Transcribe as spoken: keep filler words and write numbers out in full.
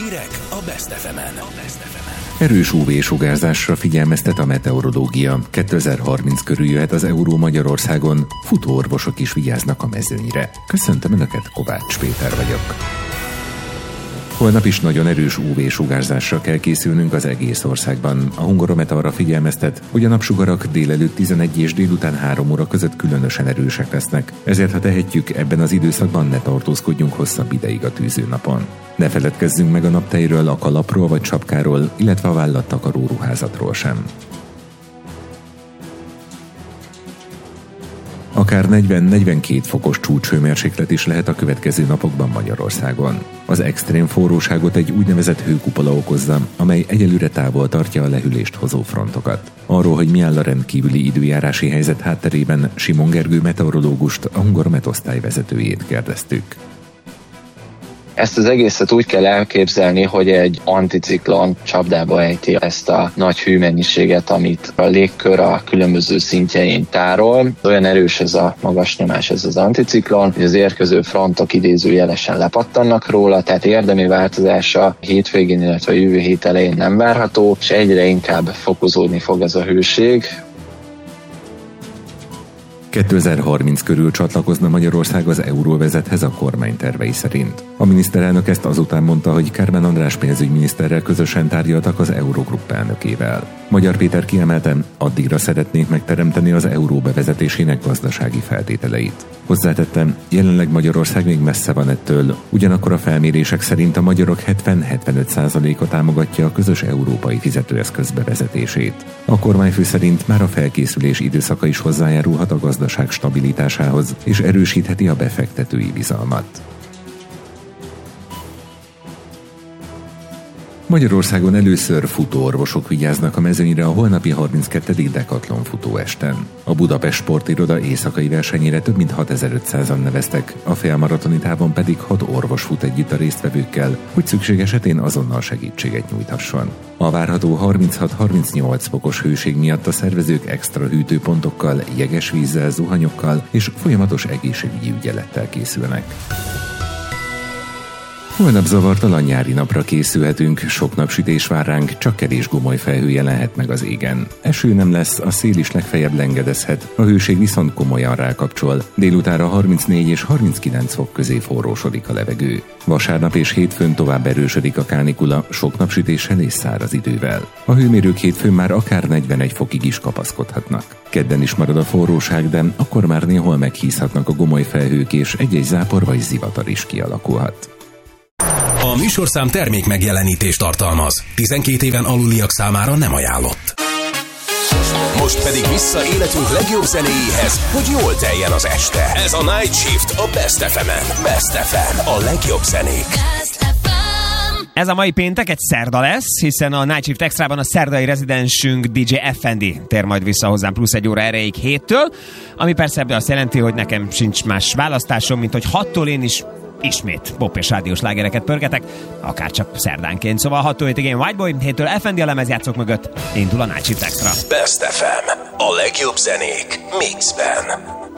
Hírek a Best ef emen. Erős ú vé-sugárzásra figyelmeztet a meteorológia. kétezer-harminc körül jöhet az euró Magyarországon. Futóorvosok is vigyáznak a mezőnyre. Köszöntöm Önöket, Kovács Péter vagyok. Holnap is nagyon erős ú vé-sugárzásra kell készülnünk az egész országban. A Hungaromet arra figyelmeztet, hogy a napsugarak délelőtt tizenegy és délután három óra között különösen erősek lesznek. Ezért, ha tehetjük, ebben az időszakban ne tartózkodjunk hosszabb ideig a tűzőnapon. Ne feledkezzünk meg a naptejről, a kalapról vagy sapkáról, illetve a vállattakaró ruházatról sem. Akár negyven-negyvenkét fokos csúcshőmérséklet is lehet a következő napokban Magyarországon. Az extrém forróságot egy úgynevezett hőkupola okozza, amely egyelőre távol tartja a lehűlést hozó frontokat. Arról, hogy mi áll a rendkívüli időjárási helyzet hátterében, Simon Gergő meteorológust, a Hungaromet osztályvezetőjét kérdeztük. Ezt az egészet úgy kell elképzelni, hogy egy anticiklon csapdába ejti ezt a nagy hőmennyiséget, amit a légkör a különböző szintjein tárol. Olyan erős ez a magas nyomás, ez az anticiklon, hogy az érkező frontok idézőjelesen lepattannak róla, tehát érdemi változása hétvégén, illetve a jövő hét elején nem várható, és egyre inkább fokozódni fog ez a hőség. kétezer-harminc körül csatlakozna Magyarország az euróvezethez a kormány tervei szerint. A miniszterelnök ezt azután mondta, hogy Kármán András pénzügyminiszterrel közösen tárgyaltak az Eurogrupp elnökével. Magyar Péter kiemelte, addigra szeretnék megteremteni az euró bevezetésének gazdasági feltételeit. Hozzátettem, jelenleg Magyarország még messze van ettől, ugyanakkor a felmérések szerint a magyarok hetven-hetvenöt százaléka támogatja a közös európai fizetőeszköz bevezetését. A kormányfő szerint már a felkészülés időszaka is hozzájárulhat a gazdaság stabilitásához, és erősítheti a befektetői bizalmat. Magyarországon először futóorvosok vigyáznak a mezőnyre a holnapi harminckettedik Decathlon futóesten. A Budapest Sportiroda éjszakai versenyére több mint hatezer-ötszázan neveztek, a félmaratoni távon pedig hat orvos fut együtt a résztvevőkkel, hogy szükség esetén azonnal segítséget nyújthasson. A várható harminchat-harmincnyolc fokos hőség miatt a szervezők extra hűtőpontokkal, jeges vízzel, zuhanyokkal és folyamatos egészségügyi ügyelettel készülnek. Holnap zavartalan nyári napra készülhetünk, sok napsütés vár ránk, csak kevés gomoly felhő jelenhet meg az égen. Eső nem lesz, a szél is legfeljebb lengedezhet, a hőség viszont komolyan rákapcsol. Délutánra harmincnégy és harminckilenc fok közé forrósodik a levegő. Vasárnap és hétfőn tovább erősödik a kánikula, sok napsütéssel és száraz idővel. A hőmérők hétfőn már akár negyvenegy fokig is kapaszkodhatnak. Kedden is marad a forróság, de akkor már néhol meghízhatnak a gomoly felhők, és egy-egy zápor vagy zivatar is kialakulhat. A műsorszám termék megjelenítést tartalmaz. tizenkét éven aluliak számára nem ajánlott. Most pedig vissza életünk legjobb zenéjéhez, hogy jól teljen az este. Ez a Night Shift a Best ef emen. Best ef em, a legjobb zenék. Ez a mai péntek egy szerda lesz, hiszen a Night Shift Extrában a szerdai rezidensünk dé dzsé ef en dé tér majd vissza hozzám plusz egy óra erejéig héttől, ami persze ebben azt jelenti, hogy nekem sincs más választásom, mint hogy hattól én is ismét pop és rádiós lágereket pörgetek, akár csak szerdánként. Szóval hattól hétig én Whiteboy, héttől ef en dé a lemezjátszók mögött indul a Night Shift Extra. Best ef em, a legjobb zenék mixben.